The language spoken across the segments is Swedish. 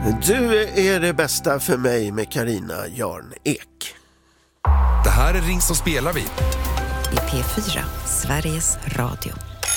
Du är det bästa för mig med Carina Jarn Ek. Det här är Ring så spelar vi. I P4, Sveriges Radio.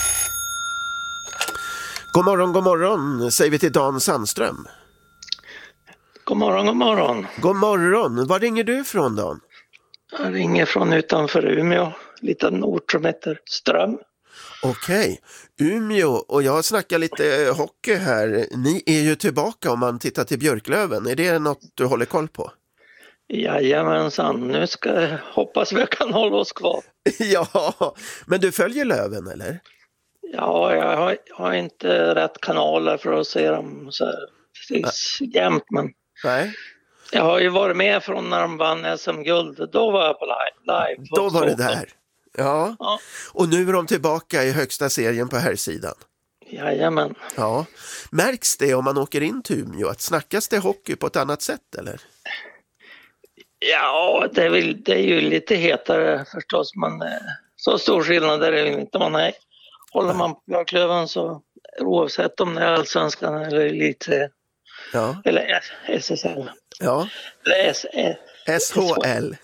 God morgon, säger vi till Dan Sandström. God morgon, god morgon. God morgon. Var ringer du ifrån, Dan? Jag ringer från utanför Umeå, liten ort som heter Ström. Okej, Umeå, och jag snackar lite hockey här. Ni är ju tillbaka om man tittar till Björklöven. Är det något du håller koll på? Jajamensan, nu hoppas vi kan hålla oss kvar. Ja, men du följer Löven, eller? Ja, jag har inte rätt kanaler för att se dem så här precis jämt, men Nej. jag har ju varit med från när de vann SM-guld. Då var jag på live. Då var det där. Ja. Och nu är de tillbaka i högsta serien på här sidan. Jajamän. Ja. Märks det om man åker in till Umeå att snackas det hockey på ett annat sätt, eller? Ja, det är ju lite hetare förstås, men så stor skillnad är det inte. Håller man på Björklöven så oavsett om det är allsvenskan eller elitserien. Ja. Eller SSL. Ja. Eller SHL.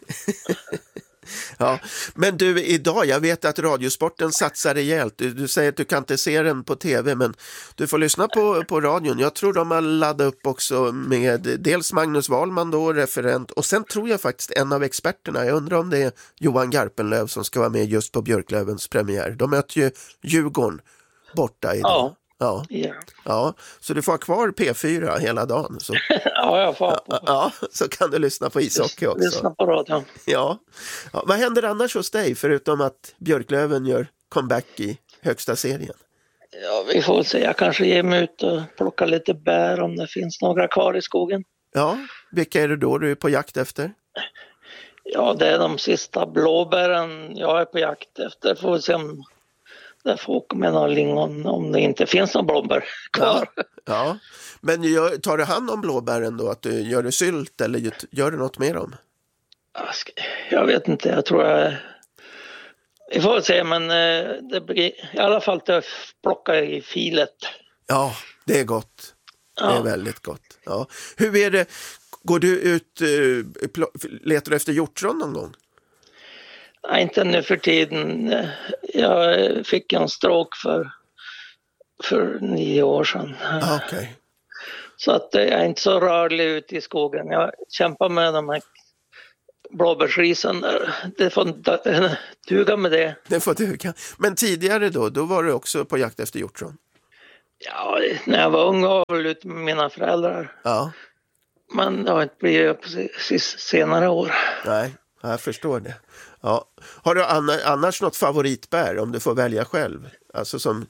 Ja, men du, idag, jag vet att Radiosporten satsar rejält. Du säger att du kan inte se den på tv, men du får lyssna på radion. Jag tror de har laddat upp också med dels Magnus Wahlman då, referent, och sen tror jag faktiskt en av experterna. Jag undrar om det är Johan Garpenlöv som ska vara med just på Björklövens premiär. De möter ju Djurgården borta idag. Ja. Ja, så du får ha kvar P4 hela dagen. Så. Ja, jag får på. Ja, så kan du lyssna på ishockey också. Lyssna på radion. Ja. Vad händer annars hos dig förutom att Björklöven gör comeback i högsta serien? Ja, vi får se. Jag kanske ger mig ut och plockar lite bär om det finns några kvar i skogen. Ja, vilka är det då du är på jakt efter? Ja, det är de sista blåbären jag är på jakt efter. Får se om det får åka med några lingon om det inte finns några blåbär kvar. Ja. Men tar du hand om blåbären då? Att du gör det sylt eller gör du något med dem? Jag vet inte, jag tror vi får se, men det blir i alla fall att plocka i filet. Ja, det är gott. Ja. Det är väldigt gott. Ja. Hur är det? Går du ut, letar du efter hjortron någon gång? Nej, inte nu för tiden. Jag fick en stroke för 9 år sedan. Okay. Så att jag är inte så rörlig ute i skogen. Jag kämpar med de här blåbärsrisen där. Det får duga med det. Det får duga. Men tidigare då var du också på jakt efter hjortron? Ja, när jag var ung var jag väl ute med mina föräldrar. Ja. Men det har inte blivit precis senare år. Nej, jag förstår det. Ja. Har du annars något favoritbär om du får välja själv? Alltså som...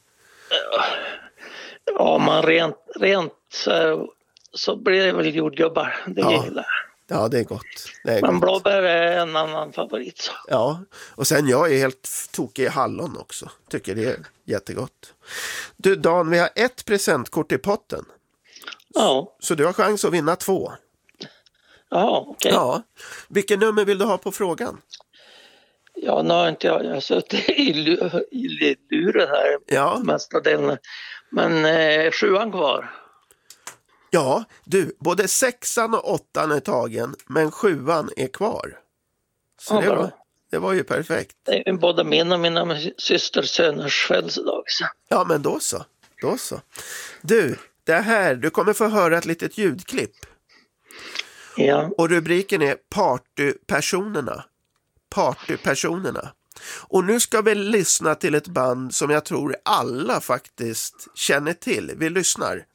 Ja, man rent så blir det väl jordgubbar. Det gillar jag. Ja, det är gott. Men blåbär är en annan favorit. Så. Ja, och sen jag är helt tokig i hallon också. Tycker det är jättegott. Du Dan, vi har 1 presentkort i potten. Ja. Så du har chans att vinna 2. Ja, okej. Ja. Vilken nummer vill du ha på frågan? Ja, nu har inte jag suttit i luren här mesta delen. Men 7:an kvar. Ja, du, både 6:an och 8:an är tagen, men 7:an är kvar. Så det var ju perfekt. Det är både min och mina systersöners födelsedag. Ja, men då så. Du, det här, du kommer få höra ett litet ljudklipp. Ja. Och rubriken är Partypersonerna. Och nu ska vi lyssna till ett band som jag tror alla faktiskt känner till. Vi lyssnar.